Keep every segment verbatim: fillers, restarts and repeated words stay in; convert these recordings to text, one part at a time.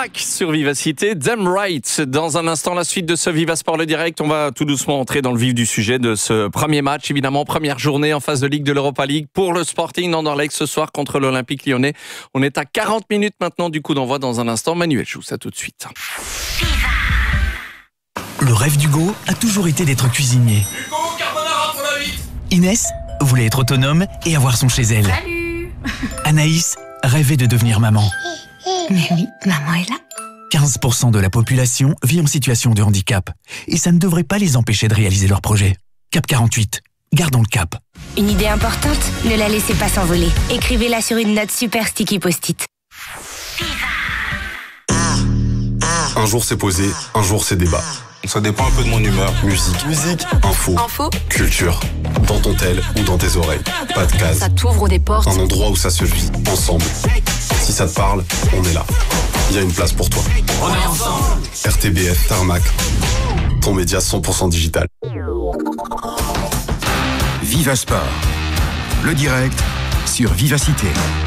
Black sur Vivacité, Damn Right. Dans un instant, la suite de ce Viva Sport le direct. On va tout doucement entrer dans le vif du sujet de ce premier match. Évidemment, première journée en phase de Ligue de l'Europa League pour le Sporting d'Anderlecht ce soir contre l'Olympique Lyonnais. On est à quarante minutes maintenant du coup d'envoi. Dans un instant, Manuel joue ça tout de suite. Le rêve d'Hugo a toujours été d'être cuisinier. Hugo, carbonara pour la huit. Inès voulait être autonome et avoir son chez elle. Salut. Anaïs rêvait de devenir maman. Mais oui, maman est là. quinze pour cent de la population vit en situation de handicap. Et ça ne devrait pas les empêcher de réaliser leurs projets. Cap quarante-huit, gardons le cap. Une idée importante, ne la laissez pas s'envoler. Écrivez-la sur une note super sticky post-it. Un jour c'est posé, un jour c'est débat. Ça dépend un peu de mon humeur. Musique, musique, info, Info, culture. Dans ton tel ou dans tes oreilles. Pas de case. ça t'ouvre des portes. Un endroit où ça se vit, ensemble. Si ça te parle, on est là. Il y a une place pour toi. On est ensemble. R T B F, Tarmac. Ton média cent pour cent digital. Viva Sport, le direct sur Vivacité.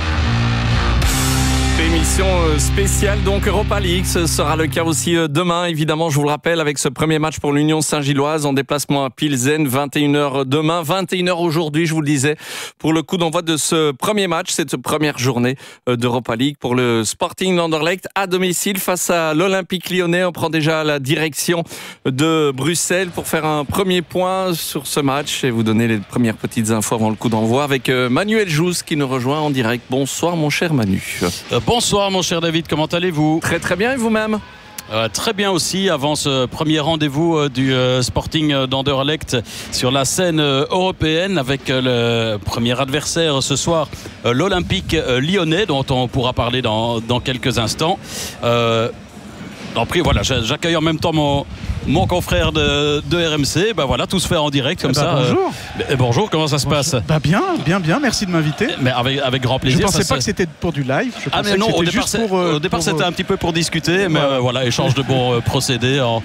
Émission spéciale donc Europa League, ce sera le cas aussi demain évidemment, je vous le rappelle, avec ce premier match pour l'Union Saint-Gilloise en déplacement à Pilsen, vingt et une heures demain, vingt et une heures aujourd'hui, je vous le disais, pour le coup d'envoi de ce premier match, cette première journée d'Europa League pour le Sporting d'Anderlecht à domicile face à l'Olympique Lyonnais. On prend déjà la direction de Bruxelles pour faire un premier point sur ce match et vous donner les premières petites infos avant le coup d'envoi avec Manuel Jousse qui nous rejoint en direct. Bonsoir mon cher Manu. Euh, Bonsoir mon cher David, comment allez-vous ? Très très bien et vous-même ? euh, Très bien aussi, avant ce premier rendez-vous euh, du euh, Sporting d'Anderlecht sur la scène euh, européenne avec euh, le premier adversaire ce soir, euh, l'Olympique euh, Lyonnais, dont on pourra parler dans, dans quelques instants. Euh, Après, voilà, j'accueille en même temps mon, mon confrère de, de R M C. Ben voilà, tout se fait en direct comme bah, ça. Bonjour. Euh, bonjour, comment ça se bonjour. passe ? Bah bien, bien, bien. Merci de m'inviter. Mais avec, avec grand plaisir. Je ne pensais ça, pas que c'était pour du live. Je ah mais non, au départ, juste pour, euh, au départ pour, c'était euh... un petit peu pour discuter, mais voilà, euh, voilà échange de bons euh, procédés en,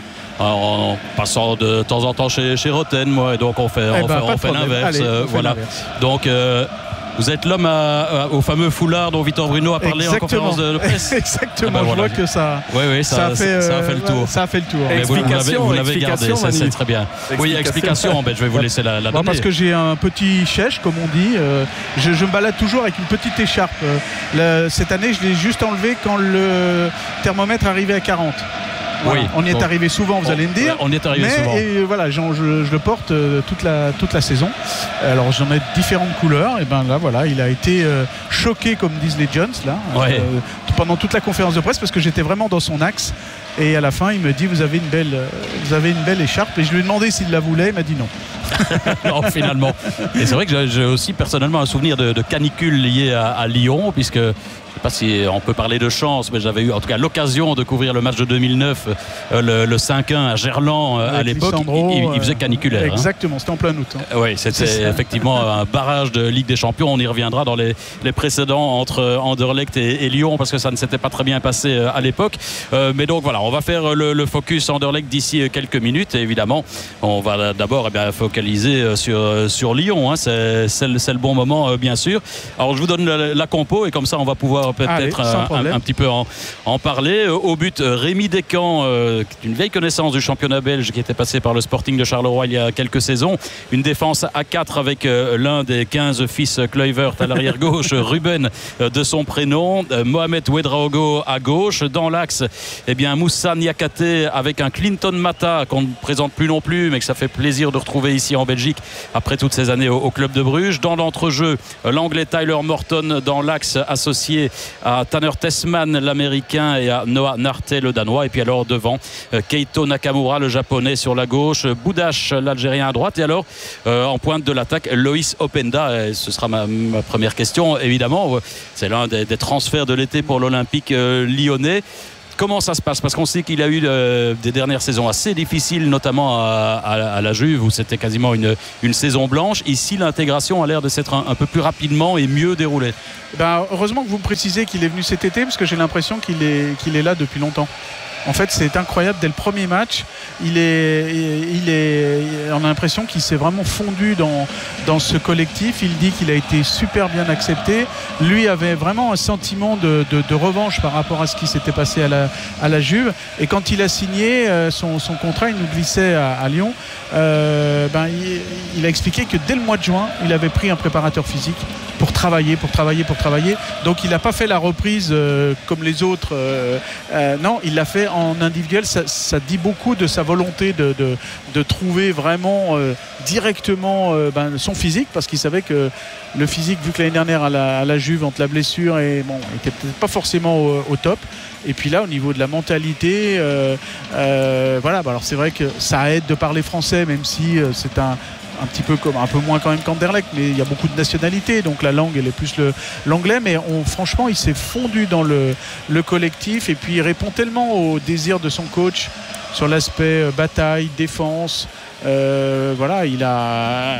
en passant de temps en temps chez, chez Roten, moi, et donc on fait, eh on bah, fait, on fait l'inverse. Allez, euh, on fait voilà. l'inverse. Donc euh, vous êtes l'homme à, à, au fameux foulard dont Victor Bruno a parlé Exactement. en conférence de, de presse. Exactement, ah ben, je voilà. vois que ça, oui, oui, ça, ça, a, fait, ça a fait le tour. Ça a fait le tour. Mais vous, vous l'avez, vous l'avez gardé, ça, c'est très bien. Explication. Oui, explication, ben, je vais vous laisser la, la bon, donner. parce que j'ai un petit chèche, comme on dit. Euh, je, je me balade toujours avec une petite écharpe. Euh, le, cette année, je l'ai juste enlevé quand le thermomètre arrivait à quarante. Voilà. Oui, on y est bon. arrivé souvent, vous on, allez me dire. On y est arrivé mais, souvent. Et voilà, je, je, je le porte euh, toute, la, toute la saison. Alors j'en ai différentes couleurs. Et ben là, voilà, il a été euh, choqué, comme disent les Jones, là, Ouais. euh, pendant toute la conférence de presse, parce que j'étais vraiment dans son axe. Et à la fin, il me dit, vous avez une belle, euh, vous avez une belle écharpe. Et je lui ai demandé s'il la voulait. Il m'a dit non. Non, finalement. Et c'est vrai que j'ai, j'ai aussi personnellement un souvenir de, de canicule lié à, à Lyon, puisque je ne sais pas si on peut parler de chance, mais j'avais eu en tout cas l'occasion de couvrir le match de deux mille neuf, euh, le, le cinq un à Gerland euh, à Avec l'époque. Lissandro, il, il faisait caniculaire. euh, Exactement, c'était en plein août. Hein. Hein. Oui, c'était effectivement un barrage de Ligue des Champions. On y reviendra dans les, les précédents entre Anderlecht et, et Lyon, parce que ça ne s'était pas très bien passé euh, à l'époque. Euh, mais donc voilà, on va faire le, le focus Anderlecht d'ici quelques minutes. Et évidemment, on va d'abord eh bien, focaliser sur, sur Lyon. Hein. C'est, c'est, le, c'est le bon moment, euh, bien sûr. Alors je vous donne la, la compo et comme ça on va pouvoir peut-être Allez, un, un, un petit peu en, en parler. Au but, Rémi Descamps, euh, une vieille connaissance du championnat belge qui était passé par le Sporting de Charleroi il y a quelques saisons. Une défense à quatre avec euh, l'un des quinze fils Kluivert à l'arrière gauche, Ruben euh, de son prénom, euh, Mohamed Ouedraogo à gauche. Dans l'axe, eh bien, Moussa Niakate avec un Clinton Mata qu'on ne présente plus non plus, mais que ça fait plaisir de retrouver ici en Belgique après toutes ces années au, au club de Bruges. Dans l'entrejeu, l'anglais Tyler Morton dans l'axe, associé à Tanner Tessman l'américain et à Noah Narte le danois. Et puis alors devant, Keito Nakamura le japonais sur la gauche, Boudache l'algérien à droite. Et alors euh, en pointe de l'attaque, Loïs Openda. Et ce sera ma, ma première question évidemment. C'est l'un des, des transferts de l'été pour l'Olympique euh, lyonnais. Comment ça se passe ? Parce qu'on sait qu'il a eu euh, des dernières saisons assez difficiles, notamment à, à, à la Juve, où c'était quasiment une, une saison blanche. Ici, l'intégration a l'air de s'être un, un peu plus rapidement et mieux déroulée. Ben, heureusement que vous me précisez qu'il est venu cet été, parce que j'ai l'impression qu'il est, qu'il est là depuis longtemps. En fait, c'est incroyable. Dès le premier match, il est, il est, on a l'impression qu'il s'est vraiment fondu dans, dans ce collectif. Il dit qu'il a été super bien accepté. Lui avait vraiment un sentiment de, de, de revanche par rapport à ce qui s'était passé à la, à la Juve. Et quand il a signé euh, son, son contrat, il nous glissait à, à Lyon. Euh, ben, il, il a expliqué que dès le mois de juin, il avait pris un préparateur physique pour travailler, pour travailler, pour travailler. Donc il n'a pas fait la reprise euh, comme les autres. Euh, euh, non, il l'a fait en individuel. Ça, ça dit beaucoup de sa volonté de, de, de trouver vraiment euh, directement euh, ben, son physique, parce qu'il savait que le physique, vu que l'année dernière à la, à la Juve, entre la blessure et bon, il n'était peut-être pas forcément au, au top. Et puis là, au niveau de la mentalité, euh, euh, voilà. Bah alors c'est vrai que ça aide de parler français, même si euh, c'est un un petit peu comme un peu moins quand même qu'Anderlecht, mais il y a beaucoup de nationalités, donc la langue elle est plus le, l'anglais, mais on, franchement il s'est fondu dans le, le collectif, et puis il répond tellement au désir de son coach sur l'aspect euh, bataille, défense. Euh, voilà, il a,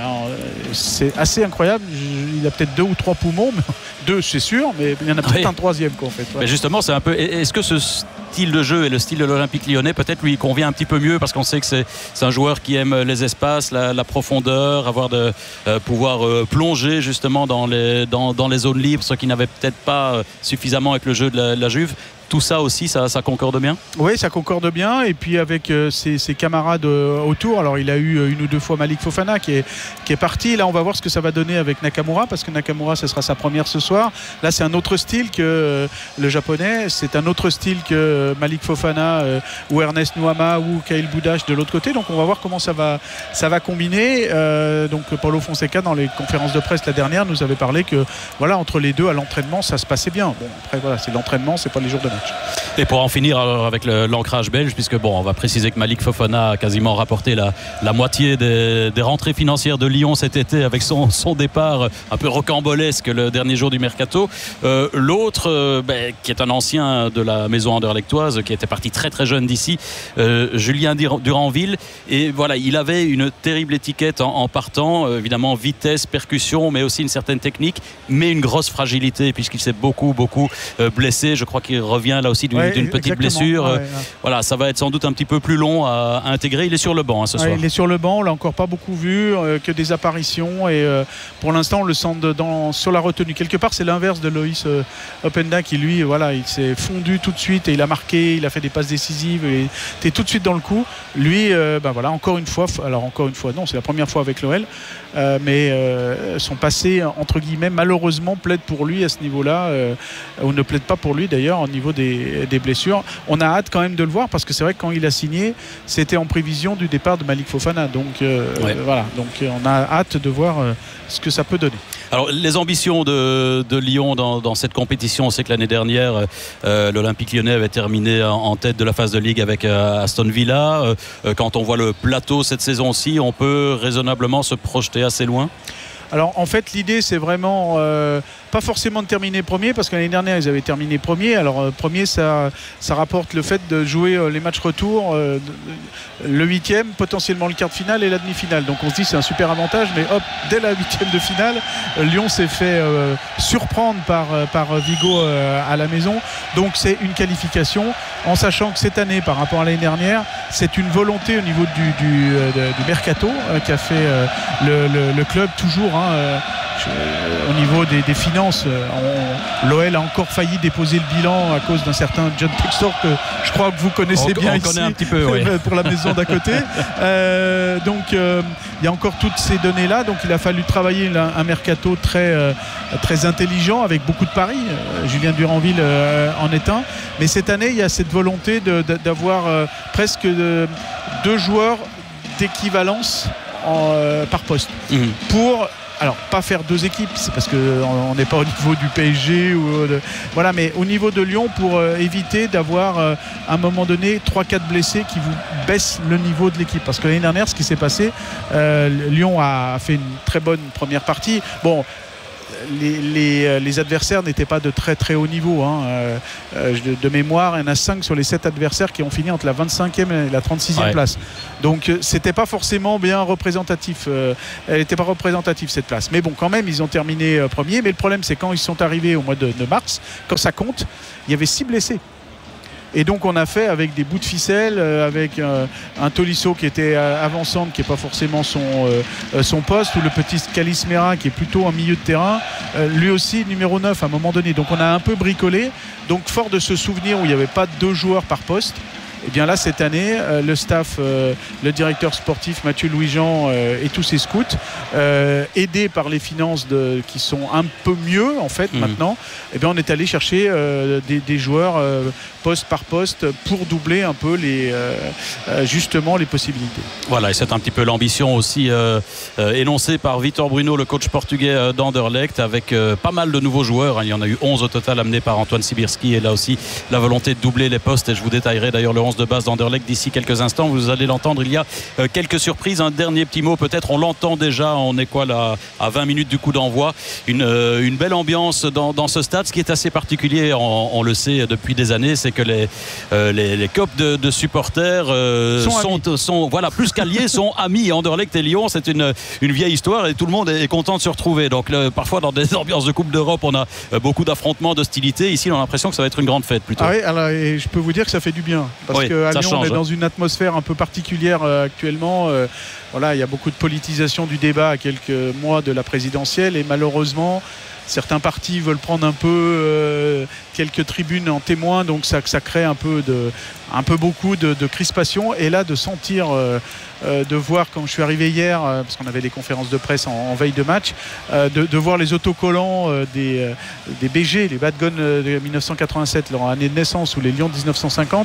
c'est assez incroyable. Il a peut-être deux ou trois poumons, deux c'est sûr, mais il y en a peut-être oui. un troisième quoi, en fait. Ouais. Mais justement, c'est un peu. Est-ce que ce style de jeu et le style de l'Olympique Lyonnais peut-être lui convient un petit peu mieux, parce qu'on sait que c'est, c'est un joueur qui aime les espaces, la, la profondeur, avoir de euh, pouvoir euh, plonger justement dans les dans, dans les zones libres, ce qui n'avait peut-être pas euh, suffisamment avec le jeu de la, de la Juve. Tout ça aussi, ça, ça concorde bien ? Oui, ça concorde bien. Et puis avec euh, ses, ses camarades euh, autour, alors il a eu une ou deux fois Malik Fofana qui est, qui est parti. Là, on va voir ce que ça va donner avec Nakamura, parce que Nakamura, ce sera sa première ce soir. Là, c'est un autre style que euh, le japonais. C'est un autre style que euh, Malik Fofana euh, ou Ernest Nuama ou Kyle Boudache de l'autre côté. Donc, on va voir comment ça va, ça va combiner. Euh, donc, Paulo Fonseca, dans les conférences de presse la dernière, nous avait parlé que voilà, entre les deux, à l'entraînement, ça se passait bien. Bon, après, voilà, c'est l'entraînement, c'est pas les jours de match. Et pour en finir alors avec le, l'ancrage belge, puisque bon, on va préciser que Malik Fofana a quasiment rapporté la, la moitié des, des rentrées financières de Lyon cet été avec son, son départ un peu rocambolesque le dernier jour du mercato. Euh, l'autre, euh, ben, qui est un ancien de la maison anderlechtoise, qui était parti très très jeune d'ici, euh, Julien Duranville. Et voilà, il avait une terrible étiquette en, en partant, euh, évidemment vitesse, percussion, mais aussi une certaine technique, mais une grosse fragilité, puisqu'il s'est beaucoup beaucoup euh, blessé. Je crois qu'il revient là aussi d'une, ouais, d'une petite blessure. Ouais, ouais. Voilà, ça va être sans doute un petit peu plus long à, à intégrer. Il est sur le banc hein, ce ouais, soir. Il est sur le banc, on l'a encore pas beaucoup vu, euh, que des apparitions, et euh, pour l'instant on le sent de, dans, sur la retenue. Quelque part c'est l'inverse de Loïs euh, Openda qui lui, voilà, il s'est fondu tout de suite et il a marqué, il a fait des passes décisives et était tout de suite dans le coup. Lui, euh, ben voilà, encore une fois, alors encore une fois, non, c'est la première fois avec l'O L, euh, mais euh, son passé entre guillemets malheureusement plaide pour lui à ce niveau-là, euh, ou ne plaide pas pour lui d'ailleurs au niveau des, des blessures. On a hâte quand même de le voir, parce que c'est vrai que quand il a signé, c'était en prévision du départ de Malik Fofana. Donc euh, ouais. euh, voilà, donc euh, on a hâte de voir euh, ce que ça peut donner. Alors les ambitions de, de Lyon dans, dans cette compétition, on sait que l'année dernière euh, l'Olympique Lyonnais avait terminé en, en tête de la phase de Ligue avec euh, Aston Villa. Euh, quand on voit le plateau cette saison-ci, on peut raisonnablement se projeter assez loin. Alors en fait l'idée c'est vraiment euh, pas forcément de terminer premier, parce que l'année dernière ils avaient terminé premier. Alors euh, premier ça, ça rapporte le fait de jouer euh, les matchs retour, euh, le huitième, potentiellement le quart de finale et la demi-finale. Donc on se dit c'est un super avantage, mais hop, dès la huitième de finale, euh, Lyon s'est fait euh, surprendre par, euh, par Vigo euh, à la maison. Donc c'est une qualification, en sachant que cette année par rapport à l'année dernière, c'est une volonté au niveau du, du, euh, du mercato euh, qu'a fait euh, le, le, le club toujours. Hein, euh, au niveau des, des finances, on, l'O L a encore failli déposer le bilan à cause d'un certain John Textor que je crois que vous connaissez on, bien on ici, connaît un petit peu, oui. pour la maison d'à côté. Euh, donc euh, il y a encore toutes ces données là, donc il a fallu travailler un, un mercato très, euh, très intelligent avec beaucoup de paris. euh, Julien Duranville euh, en est un, mais cette année il y a cette volonté de, de, d'avoir euh, presque de, deux joueurs d'équivalence en, euh, par poste mmh. pour alors pas faire deux équipes, c'est parce qu'on n'est pas au niveau du P S G ou de, voilà, mais au niveau de Lyon, pour euh, éviter d'avoir euh, à un moment donné trois quatre blessés qui vous baissent le niveau de l'équipe, parce que l'année dernière ce qui s'est passé, euh, Lyon a fait une très bonne première partie. Bon, Les, les, les adversaires n'étaient pas de très très haut niveau, hein. euh, de, de mémoire, il y en a cinq sur les sept adversaires qui ont fini entre la vingt-cinquième et la trente-sixième ouais. place, donc c'était pas forcément bien représentatif, euh, elle n'était pas représentative cette place, mais bon quand même ils ont terminé euh, premier. Mais le problème c'est quand ils sont arrivés au mois de, de mars, quand ça compte, il y avait six blessés. Et donc on a fait avec des bouts de ficelle, euh, avec euh, un Tolisso qui était euh, avant-centre, qui n'est pas forcément son, euh, son poste, ou le petit Calismera qui est plutôt en milieu de terrain, euh, lui aussi numéro neuf à un moment donné. Donc on a un peu bricolé. Donc fort de ce souvenir où il n'y avait pas deux joueurs par poste, et bien là cette année euh, le staff, euh, le directeur sportif Mathieu Louis-Jean euh, et tous ses scouts, euh, aidés par les finances de, qui sont un peu mieux en fait mmh. maintenant, et bien on est allé chercher euh, des, des joueurs euh, poste par poste pour doubler un peu les, euh, justement les possibilités. Voilà, et c'est un petit peu l'ambition aussi euh, euh, énoncée par Vitor Bruno, le coach portugais euh, d'Anderlecht, avec euh, pas mal de nouveaux joueurs, hein. Il y en a eu onze au total amenés par Antoine Sibirski, et là aussi la volonté de doubler les postes, et je vous détaillerai d'ailleurs le onze de base d'Anderlecht d'ici quelques instants. Vous allez l'entendre, il y a euh, quelques surprises. Un dernier petit mot peut-être, on l'entend déjà, on est quoi là à vingt minutes du coup d'envoi, une, euh, une belle ambiance dans, dans ce stade. Ce qui est assez particulier, on, on le sait depuis des années, c'est que les, euh, les, les copes de, de supporters euh, sont, sont, sont voilà, plus qu'alliés, sont amis. Anderlecht et Lyon, c'est une, une vieille histoire, et tout le monde est content de se retrouver. Donc le, parfois dans des ambiances de Coupe d'Europe, on a beaucoup d'affrontements, d'hostilité. Ici on a l'impression que ça va être une grande fête plutôt. Ah oui, alors, et je peux vous dire que ça fait du bien, parce oui, qu'à Lyon change, on est dans une atmosphère un peu particulière euh, actuellement. Euh, voilà, il y a beaucoup de politisation du débat à quelques mois de la présidentielle, et malheureusement certains partis veulent prendre un peu euh, quelques tribunes en témoin, donc ça, ça crée un peu, de, un peu beaucoup de, de crispation. Et là, de sentir, euh, euh, de voir, quand je suis arrivé hier, euh, parce qu'on avait des conférences de presse en, en veille de match, euh, de, de voir les autocollants euh, des, euh, des B G, les Bad Guns de mille neuf cent quatre-vingt-sept, leur année de naissance, ou les Lions de mille neuf cent cinquante.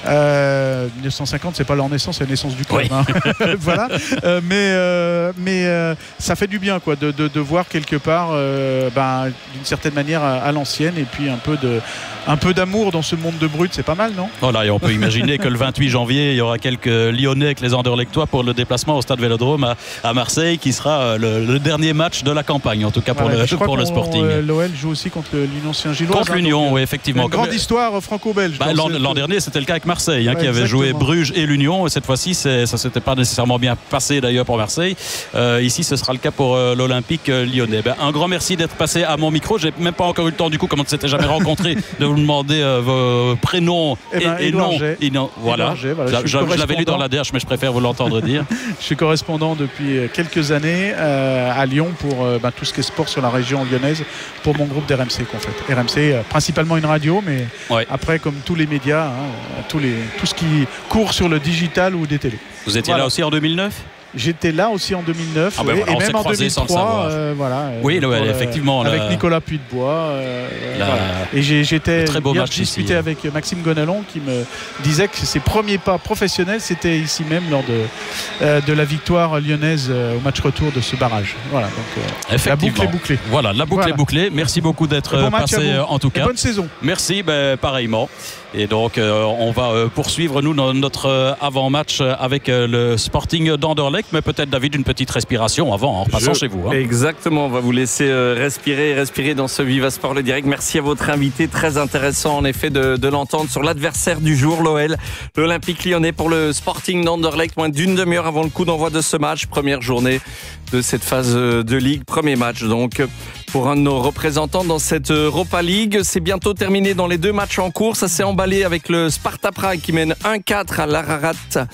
Euh, mille neuf cent cinquante, c'est pas leur naissance, c'est la naissance du club. Oui. Hein. Voilà. Euh, mais euh, mais euh, ça fait du bien, quoi, de, de, de voir quelque part, euh, ben, d'une certaine manière à, à l'ancienne, et puis un peu de un peu d'amour dans ce monde de brut, c'est pas mal, non? Voilà, et on peut imaginer que le vingt-huit janvier, il y aura quelques Lyonnais avec les Anderlechtois pour le déplacement au stade Vélodrome à, à Marseille, qui sera le, le dernier match de la campagne, en tout cas pour, voilà, le, pour le Sporting. Euh, L'O L joue aussi contre l'Union Saint-Gilloise. Contre hein, l'Union, oui, effectivement. Une grande histoire franco-belge. Bah, l'an, l'an dernier, c'était le cas avec Marseille, hein, ouais, qui avait joué Bruges et l'Union, et cette fois-ci, c'est, ça ne s'était pas nécessairement bien passé d'ailleurs pour Marseille. Euh, ici, ce sera le cas pour euh, l'Olympique euh, lyonnais. Ben, un grand merci d'être passé à mon micro. J'ai même pas encore eu le temps, du coup, comme on ne s'était jamais rencontré, de vous demander euh, vos prénoms eh ben, et, et noms. Et non, voilà. G, voilà. Je, je, je l'avais lu dans la D H, mais je préfère vous l'entendre dire. Je suis correspondant depuis quelques années euh, à Lyon pour euh, bah, tout ce qui est sport sur la région lyonnaise, pour mon groupe d'R M C qu'on fait. R M C, euh, principalement une radio, mais ouais. Après, comme tous les médias, hein, tous les, tout ce qui court sur le digital ou des télés. Vous étiez voilà. là aussi en deux mille neuf? J'étais là aussi en deux mille neuf, ah ben oui, voilà, et même en deux mille trois, euh, voilà. Oui, euh, ouais, effectivement. Avec là, Nicolas Puy-de-Bois. Euh, là, voilà. Et j'ai, j'étais très beau hier, match discuté ici. avec Maxime Gonalon, qui me disait que ses premiers pas professionnels, c'était ici même lors de, euh, de la victoire lyonnaise euh, au match retour de ce barrage. Voilà, donc euh, la boucle est bouclée. Voilà, la boucle voilà. est bouclée. Merci beaucoup d'être bon passé en tout cas. Et bonne saison. Merci, ben, pareillement. Et donc euh, on va euh, poursuivre nous notre euh, avant-match avec euh, le Sporting d'Anderlecht, mais peut-être David une petite respiration avant en repassant Je... chez vous. Hein. Exactement, on va vous laisser euh, respirer, respirer dans ce Viva Sport le direct. Merci à votre invité, très intéressant en effet de, de l'entendre sur l'adversaire du jour, l'O L, l'Olympique Lyonnais pour le Sporting d'Anderlecht, moins d'une demi-heure avant le coup d'envoi de ce match, première journée de cette phase de Ligue, premier match donc pour un de nos représentants dans cette Europa League. C'est bientôt terminé dans les deux matchs en cours. Ça s'est emballé avec le Sparta Prague qui mène un quatre à l'Ararat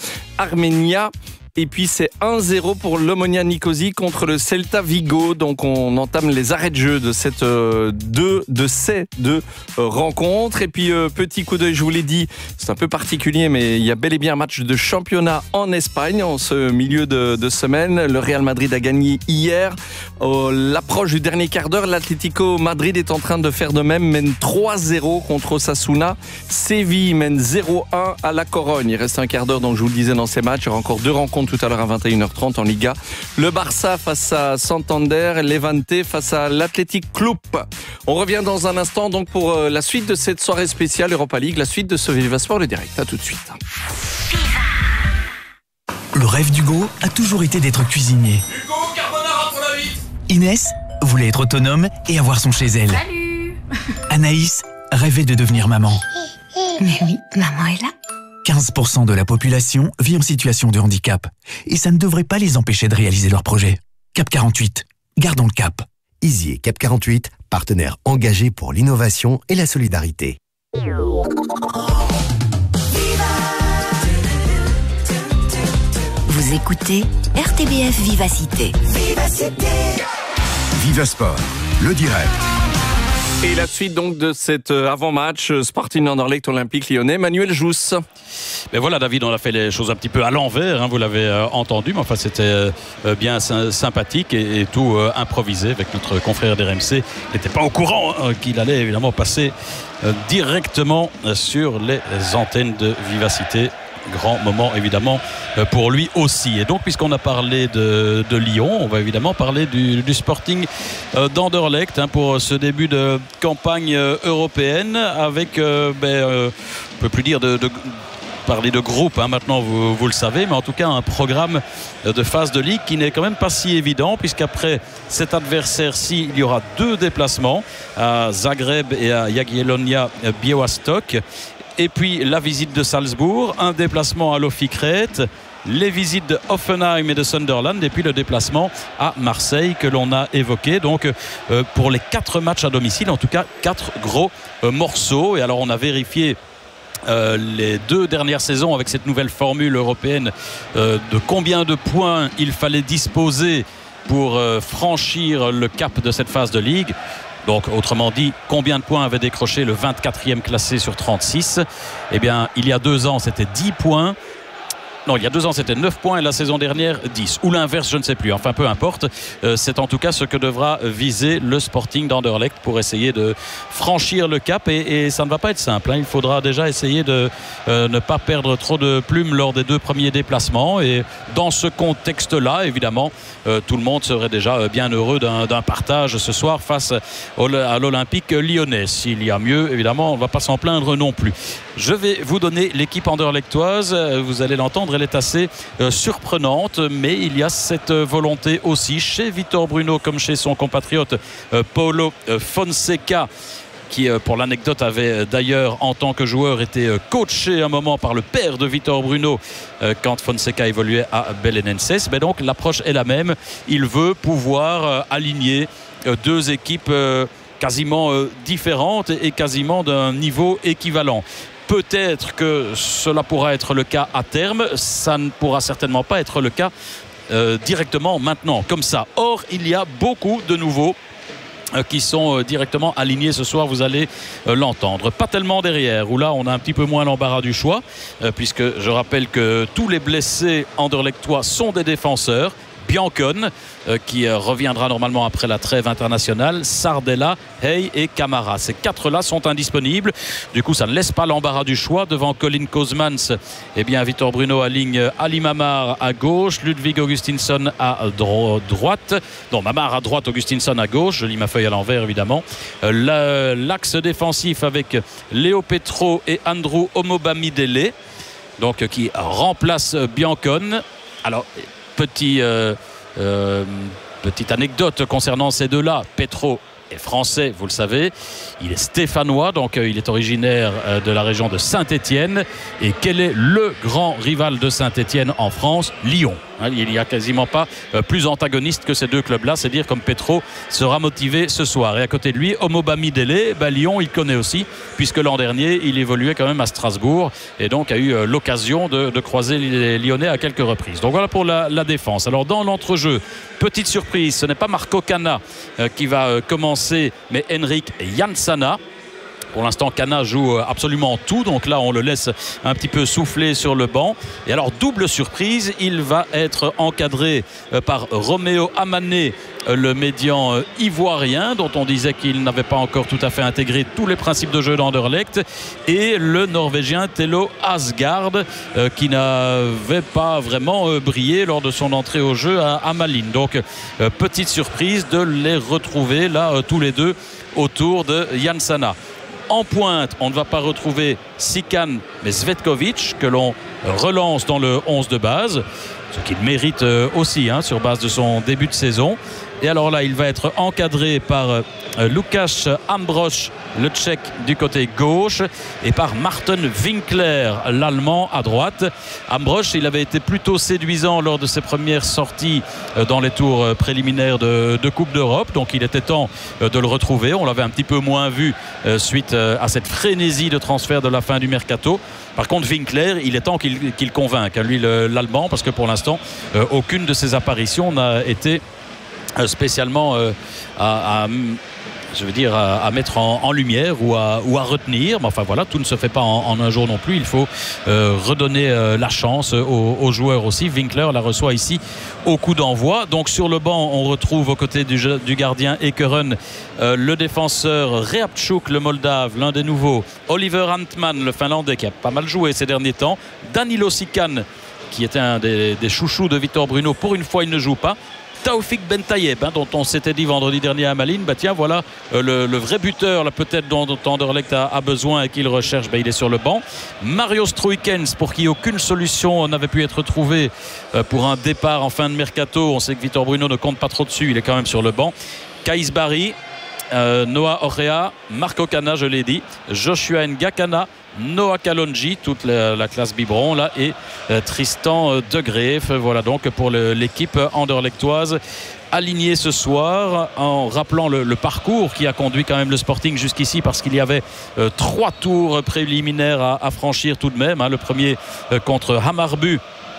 Armenia. Et puis c'est un zéro pour l'Omonia Nicosie contre le Celta Vigo. Donc on entame les arrêts de jeu de cette euh, deux, de ces deux euh, rencontres. Et puis euh, petit coup d'œil, je vous l'ai dit, c'est un peu particulier, mais il y a bel et bien un match de championnat en Espagne en ce milieu de, de semaine. Le Real Madrid a gagné hier. À l'approche du dernier quart d'heure, l'Atlético Madrid est en train de faire de même, mène trois zéro contre Osasuna. Séville mène zéro un à La Corogne. Il reste un quart d'heure, donc je vous le disais dans ces matchs, il y aura encore deux rencontres tout à l'heure à vingt et une heures trente en Liga. Le Barça face à Santander, Levante face à l'Athletic Club. On revient dans un instant donc pour la suite de cette soirée spéciale Europa League, la suite de ce Viva Sport le direct. À tout de suite. Le rêve d'Hugo a toujours été d'être cuisinier. Hugo, carbonara pour la huit. Inès voulait être autonome et avoir son chez elle. Salut. Anaïs rêvait de devenir maman. Mais oui, maman est là. quinze pour cent de la population vit en situation de handicap. Et ça ne devrait pas les empêcher de réaliser leurs projets. Cap quarante-huit, gardons le cap. Easy et Cap quarante-huit, partenaires engagés pour l'innovation et la solidarité. Vous écoutez R T B F Vivacité. Vivacité. Vivasport, le direct. Et la suite donc de cet avant-match Sporting Anderlecht Olympique Lyonnais, Manuel Jousse. Mais voilà, David, on a fait les choses un petit peu à l'envers, hein, vous l'avez euh, entendu, mais enfin c'était euh, bien sy- sympathique et, et tout euh, improvisé avec notre confrère d'R M C. Il n'était pas au courant hein, qu'il allait évidemment passer euh, directement sur les antennes de Vivacité. Grand moment évidemment pour lui aussi. Et donc puisqu'on a parlé de, de Lyon, on va évidemment parler du, du Sporting d'Anderlecht hein, pour ce début de campagne européenne avec, euh, ben, euh, on peut plus dire de, de parler de groupe hein, maintenant vous, vous le savez, mais en tout cas un programme de phase de ligue qui n'est quand même pas si évident puisqu'après cet adversaire-ci il y aura deux déplacements à Zagreb et à Jagiellonia Białystok. Et puis la visite de Salzbourg, un déplacement à Lofi-Crète, les visites de Hoffenheim et de Sunderland et puis le déplacement à Marseille que l'on a évoqué. Donc euh, pour les quatre matchs à domicile, en tout cas quatre gros euh, morceaux. Et alors on a vérifié Euh, les deux dernières saisons avec cette nouvelle formule européenne euh, de combien de points il fallait disposer pour euh, franchir le cap de cette phase de ligue. Donc autrement dit, combien de points avait décroché le vingt-quatrième classé sur trente-six? Eh bien il y a deux ans c'était dix points. Non, il y a deux ans, c'était neuf points et la saison dernière, dix. Ou l'inverse, je ne sais plus. Enfin, peu importe. Euh, c'est en tout cas ce que devra viser le Sporting d'Anderlecht pour essayer de franchir le cap. Et, et ça ne va pas être simple. Hein. Il faudra déjà essayer de euh, ne pas perdre trop de plumes lors des deux premiers déplacements. Et dans ce contexte-là, évidemment, euh, tout le monde serait déjà bien heureux d'un, d'un partage ce soir face au, à l'Olympique lyonnais. S'il y a mieux, évidemment, on ne va pas s'en plaindre non plus. Je vais vous donner l'équipe anderlechtoise. Vous allez l'entendre, elle est assez euh, surprenante, mais il y a cette euh, volonté aussi chez Vitor Bruno comme chez son compatriote euh, Paulo euh, Fonseca, qui euh, pour l'anecdote avait euh, d'ailleurs en tant que joueur été euh, coaché un moment par le père de Vitor Bruno euh, quand Fonseca évoluait à Belenenses. Mais donc l'approche est la même. Il veut pouvoir euh, aligner euh, deux équipes euh, quasiment euh, différentes et quasiment d'un niveau équivalent. Peut-être que cela pourra être le cas à terme, ça ne pourra certainement pas être le cas euh, directement maintenant, comme ça. Or, il y a beaucoup de nouveaux euh, qui sont euh, directement alignés ce soir, vous allez euh, l'entendre. Pas tellement derrière, où là on a un petit peu moins l'embarras du choix, euh, puisque je rappelle que tous les blessés anderlechtois sont des défenseurs. Biancone euh, qui euh, reviendra normalement après la trêve internationale, Sardella, Hey et Camara. Ces quatre-là sont indisponibles. Du coup, ça ne laisse pas l'embarras du choix. Devant Colin Kozmans, eh bien, Vitor Bruno aligne Ali Mamar à gauche, Ludwig Augustinsson à dro- droite. Non, Mamar à droite, Augustinsson à gauche. Je lis ma feuille à l'envers, évidemment. Euh, la, l'axe défensif avec Léo Petro et Andrew Omobamidele, donc qui remplace Biancone. Alors, Petit, euh, euh, petite anecdote concernant ces deux-là. Petro est français, vous le savez. Il est stéphanois, donc euh, il est originaire euh, de la région de Saint-Étienne. Et quel est le grand rival de Saint-Étienne en France? Lyon. Hein, il n'y a quasiment pas euh, plus antagoniste que ces deux clubs-là. C'est dire comme Petro sera motivé ce soir. Et à côté de lui, Omobamidele, bah, Lyon, il connaît aussi, puisque l'an dernier, il évoluait quand même à Strasbourg et donc a eu euh, l'occasion de, de croiser les Lyonnais à quelques reprises. Donc voilà pour la, la défense. Alors dans l'entrejeu, petite surprise, ce n'est pas Marco Cana euh, qui va euh, commencer, mais Henrik Jansana. Pour l'instant, Cana joue absolument tout. Donc là, on le laisse un petit peu souffler sur le banc. Et alors, double surprise, il va être encadré par Roméo Amané, le médian ivoirien, dont on disait qu'il n'avait pas encore tout à fait intégré tous les principes de jeu d'Anderlecht, et le Norvégien Telo Asgard, qui n'avait pas vraiment brillé lors de son entrée au jeu à Malines. Donc, petite surprise de les retrouver là, tous les deux, autour de Jansana. En pointe, on ne va pas retrouver Sikan, mais Svetkovic, que l'on relance dans le onze de base, ce qu'il mérite aussi hein, sur base de son début de saison. Et alors là, il va être encadré par euh, Lukáš Ambrosch, le Tchèque, du côté gauche, et par Martin Winkler, l'Allemand, à droite. Ambrosch, il avait été plutôt séduisant lors de ses premières sorties euh, dans les tours euh, préliminaires de, de Coupe d'Europe, donc il était temps euh, de le retrouver. On l'avait un petit peu moins vu euh, suite euh, à cette frénésie de transfert de la fin du mercato. Par contre, Winkler, il est temps qu'il qu'il convainque, lui, l'Allemand, parce que pour l'instant, euh, aucune de ses apparitions n'a été spécialement euh, à, à je veux dire à, à mettre en, en lumière ou à, ou à retenir, mais enfin voilà, tout ne se fait pas en, en un jour non plus. Il faut euh, redonner euh, la chance aux, aux joueurs aussi. Winkler la reçoit ici au coup d'envoi. Donc sur le banc, on retrouve aux côtés du, jeu, du gardien Ekeren euh, le défenseur Reapchuk, le Moldave, l'un des nouveaux, Oliver Antman, le Finlandais, qui a pas mal joué ces derniers temps, Danilo Sikan, qui était un des, des chouchous de Victor Bruno. Pour une fois, il ne joue pas. Taoufik Bentayeb, hein, dont on s'était dit vendredi dernier à Malines, bah tiens voilà euh, le, le vrai buteur là peut-être dont, dont Anderlecht a, a besoin et qu'il recherche, bah, il est sur le banc. Mario Struikens, pour qui aucune solution n'avait pu être trouvée euh, pour un départ en fin de mercato. On sait que Victor Bruno ne compte pas trop dessus, il est quand même sur le banc. Kaïs Barry, euh, Noah Orea, Marco Cana, je l'ai dit, Joshua Ngakana, Noah Kalonji, toute la, la classe biberon là, et euh, Tristan euh, De Greef. Voilà donc pour l'équipe anderlechtoise alignée ce soir, en rappelant le, le parcours qui a conduit quand même le Sporting jusqu'ici, parce qu'il y avait euh, trois tours préliminaires à, à franchir tout de même, hein. Le premier euh, contre Hammarby,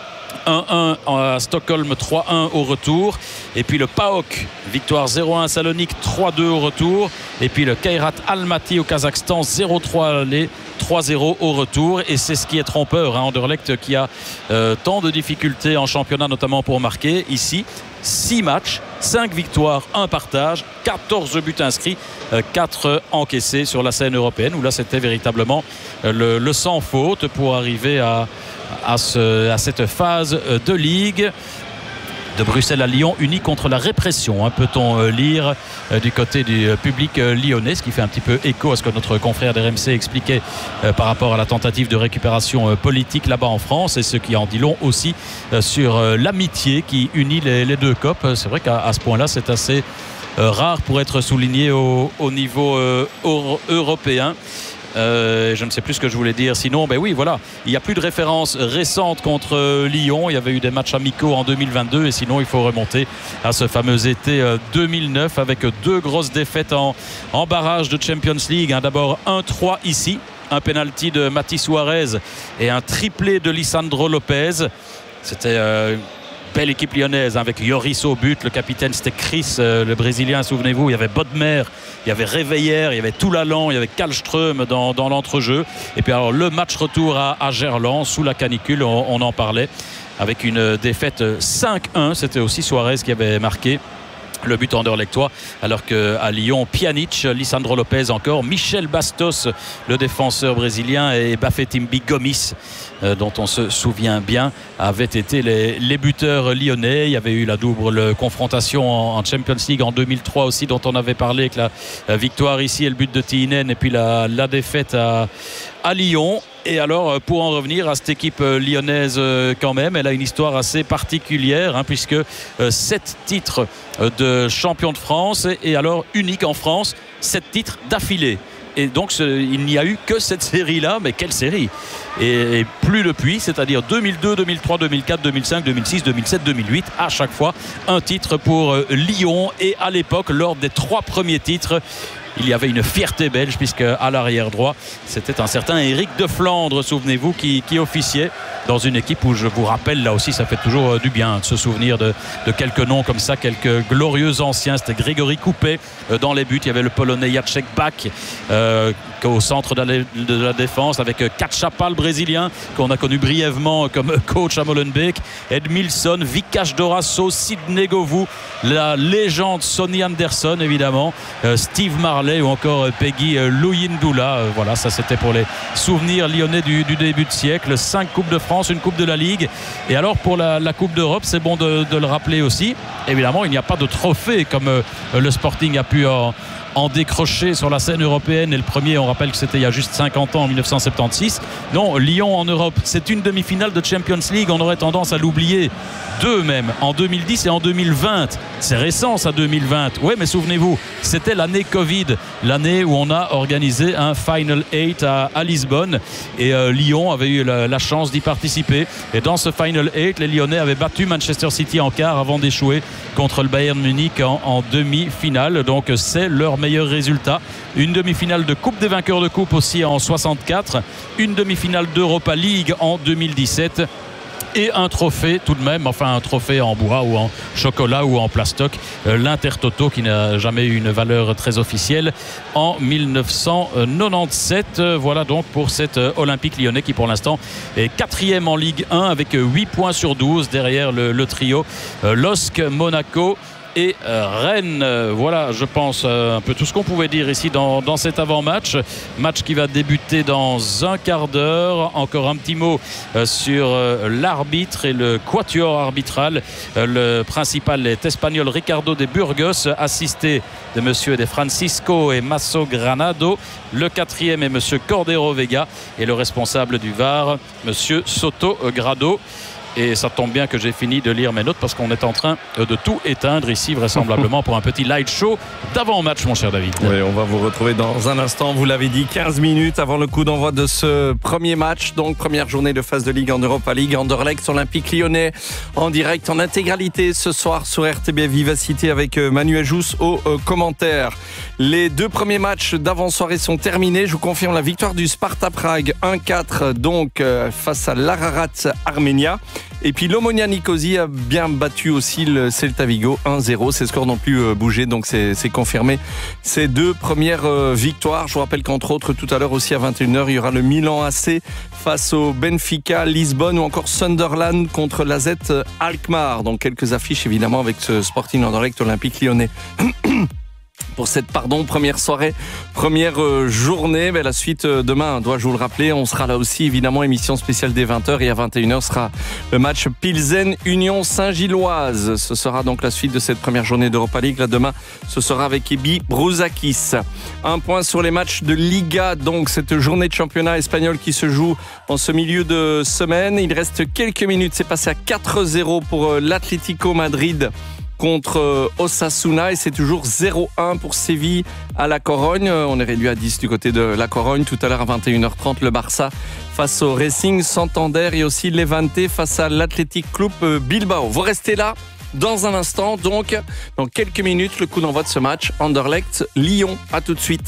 un un à Stockholm, trois un au retour, et puis le P A O K, victoire zéro un à Salonique, trois deux au retour, et puis le Kairat Almaty au Kazakhstan, zéro trois à l'aller, trois zéro au retour. Et c'est ce qui est trompeur, hein. Anderlecht qui a euh, tant de difficultés en championnat, notamment pour marquer. Ici, six matchs, cinq victoires, un partage, quatorze buts inscrits, euh, quatre encaissés sur la scène européenne, où là c'était véritablement euh, le, le sans faute pour arriver à À, ce, à cette phase de Ligue. De Bruxelles à Lyon, unis contre la répression, hein, peut-on euh, lire euh, du côté du euh, public euh, lyonnais, ce qui fait un petit peu écho à ce que notre confrère d'R M C expliquait euh, par rapport à la tentative de récupération euh, politique là-bas en France, et ce qui en dit long aussi euh, sur euh, l'amitié qui unit les, les deux copes. C'est vrai qu'à ce point-là, c'est assez euh, rare pour être souligné au, au niveau euh, euro, européen. Euh, je ne sais plus ce que je voulais dire. Sinon, ben oui, voilà, il n'y a plus de référence récente contre euh, Lyon. Il y avait eu des matchs amicaux en deux mille vingt-deux, et sinon il faut remonter à ce fameux été euh, deux mille neuf avec deux grosses défaites en, en barrage de Champions League, hein. D'abord un trois ici, un penalty de Mati Suarez et un triplé de Lisandro Lopez. C'était euh, belle équipe lyonnaise, hein, avec Lloris au but. Le capitaine, c'était Chris, euh, le Brésilien, souvenez-vous. Il y avait Bodmer, il y avait Réveillère, il y avait Toulalan, il y avait Kallström dans, dans l'entrejeu. Et puis alors le match retour à, à Gerland, sous la canicule, on, on en parlait, avec une défaite cinq un. C'était aussi Suarez qui avait marqué le but anderlechtois, alors qu'à Lyon, Pjanic, Lisandro Lopez encore, Michel Bastos, le défenseur brésilien, et Bafétimbi Gomis, euh, dont on se souvient bien, avaient été les, les buteurs lyonnais. Il y avait eu la double confrontation en, en Champions League en deux mille trois aussi, dont on avait parlé, avec la, la victoire ici et le but de Tiinen, et puis la, la défaite à, à Lyon. Et alors, pour en revenir à cette équipe lyonnaise, quand même, elle a une histoire assez particulière, hein, puisque euh, sept titres de champion de France, et alors unique en France, sept titres d'affilée. Et donc ce, il n'y a eu que cette série-là, mais quelle série! Et, et plus depuis, c'est-à-dire deux mille deux, deux mille trois, deux mille quatre, deux mille cinq, deux mille six, deux mille sept, deux mille huit, à chaque fois un titre pour euh, Lyon. Et à l'époque, lors des trois premiers titres, il y avait une fierté belge, puisque à l'arrière droit, c'était un certain Éric de Flandre, souvenez-vous, qui, qui officiait dans une équipe où, je vous rappelle, là aussi ça fait toujours du bien de se souvenir de, de quelques noms comme ça, quelques glorieux anciens. C'était Grégory Coupet dans les buts, il y avait le Polonais Jacek Bak euh, au centre de la, de la défense, avec Katchapa, le Brésilien, qu'on a connu brièvement comme coach à Molenbeek, Edmilson, Vikash Dorasso, Sidney Govou, la légende Sonny Anderson évidemment, euh, Steve Marley ou encore Peggy Luyindula. Euh, voilà, ça c'était pour les souvenirs lyonnais du, du début de siècle. Cinq Coupes de France, une Coupe de la Ligue. Et alors pour la, la Coupe d'Europe, c'est bon de, de le rappeler aussi, évidemment il n'y a pas de trophée comme euh, le Sporting a pu en, en décrocher sur la scène européenne. Et le premier, on rappelle que c'était il y a juste cinquante ans, en mille neuf cent soixante-seize. Non, Lyon en Europe, c'est une demi-finale de Champions League. On aurait tendance à l'oublier. Deux même, en deux mille dix et en deux mille vingt. C'est récent ça, deux mille vingt. Oui, mais souvenez-vous, c'était l'année Covid, l'année où on a organisé un Final eight à, à Lisbonne, et euh, Lyon avait eu la, la chance d'y participer. Et dans ce Final eight, les Lyonnais avaient battu Manchester City en quart avant d'échouer contre le Bayern Munich en, en demi-finale. Donc c'est leur meilleur résultat. Une demi-finale de Coupe des vainqueurs vainqueur de coupe aussi en soixante-quatre, une demi-finale d'Europa League en deux mille dix-sept. Et un trophée tout de même, enfin un trophée en bois ou en chocolat ou en plastoc, euh, l'Intertoto qui n'a jamais eu une valeur très officielle en mille neuf cent quatre-vingt-dix-sept. Euh, voilà donc pour cet euh, Olympique Lyonnais qui pour l'instant est quatrième en Ligue un avec euh, huit points sur douze derrière le, le trio euh, L O S C, Monaco et euh, Rennes. Euh, voilà, je pense euh, un peu tout ce qu'on pouvait dire ici dans, dans cet avant-match. Match qui va débuter dans un quart d'heure. Encore un petit mot euh, sur euh, l'arbitre et le quatuor arbitral. Euh, le principal est espagnol Ricardo de Burgos, assisté de monsieur de Francisco et Masso Granado. Le quatrième est monsieur Cordero Vega et le responsable du V A R, monsieur Soto Grado. Et ça tombe bien que j'ai fini de lire mes notes parce qu'on est en train de tout éteindre ici vraisemblablement pour un petit light show d'avant-match, mon cher David. Oui, on va vous retrouver dans un instant. Vous l'avez dit, quinze minutes avant le coup d'envoi de ce premier match. Donc première journée de phase de Ligue en Europa League. Anderlecht, Olympique Lyonnais en direct en intégralité ce soir sur R T B F Vivacité avec Manuel Jousse au euh, commentaire. Les deux premiers matchs d'avant-soirée sont terminés. Je vous confirme la victoire du Sparta Prague un quatre donc euh, face à l'Ararat Armenia. Et puis l'Omonia Nicosie a bien battu aussi le Celta Vigo un zéro. Ces scores n'ont plus euh, bougé, donc c'est, c'est confirmé. Ces deux premières euh, victoires. Je vous rappelle qu'entre autres, tout à l'heure aussi à vingt et une heures, il y aura le Milan A C face au Benfica Lisbonne ou encore Sunderland contre l'A Z Alkmaar. Donc quelques affiches évidemment avec ce Sporting Anderlecht Olympique Lyonnais. Pour cette pardon première soirée, première euh, journée. Mais la suite euh, demain, dois-je vous le rappeler, on sera là aussi évidemment, émission spéciale dès vingt heures et à vingt et une heures sera le match Pilsen Union Saint-Gilloise. Ce sera donc la suite de cette première journée d'Europa League. Là demain, ce sera avec Ebi Brouzakis. Un point sur les matchs de Liga, donc cette journée de championnat espagnol qui se joue en ce milieu de semaine. Il reste quelques minutes, c'est passé à quatre zéro pour euh, l'Atlético Madrid contre Osasuna et c'est toujours zéro un pour Séville à La Corogne. On est réduit à dix du côté de La Corogne. Tout à l'heure à vingt et une heures trente, le Barça face au Racing Santander et aussi Levante face à l'Athletic Club Bilbao. Vous restez là dans un instant, donc dans quelques minutes, le coup d'envoi de ce match Anderlecht-Lyon. À tout de suite.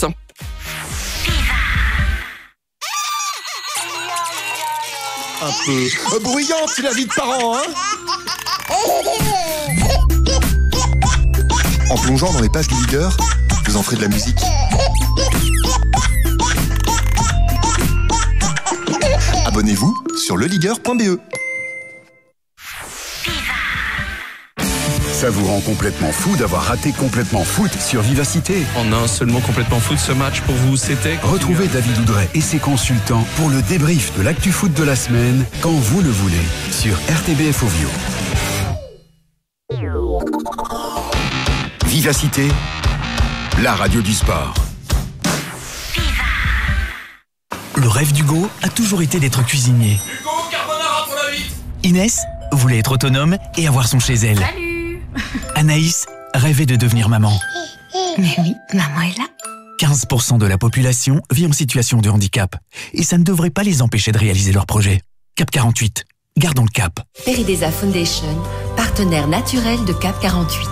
Un peu bruyante la vie de parents, hein. En plongeant dans les pages du leader, vous en ferez de la musique. Abonnez-vous sur le leader point b e. Ça vous rend complètement fou d'avoir raté Complètement Foot sur Vivacité. En un seul mot, Complètement Foot, ce match pour vous, c'était... Retrouvez David Oudret et ses consultants pour le débrief de l'actu foot de la semaine, quand vous le voulez, sur R T B F Ovio. Vivacité, la radio du sport. Le rêve d'Hugo a toujours été d'être cuisinier. Hugo, carbonara pour la huit. Inès voulait être autonome et avoir son chez elle. Salut. Anaïs rêvait de devenir maman. Mais oui, maman est là. quinze pour cent de la population vit en situation de handicap. Et ça ne devrait pas les empêcher de réaliser leurs projets. Cap quarante-huit, gardons le cap. Peridesa Foundation, partenaire naturel de Cap quarante-huit.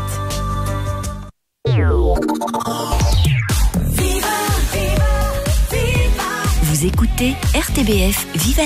Vous écoutez R T B F Viva